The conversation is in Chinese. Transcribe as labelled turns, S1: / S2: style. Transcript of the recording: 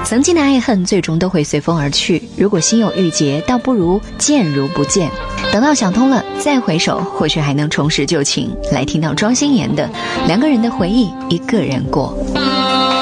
S1: 曾经的爱恨最终都会随风而去，如果心有郁结，倒不如见如不见。等到想通了再回首，或许还能重拾旧情。来听到庄心妍的《两个人的回忆一个人过》。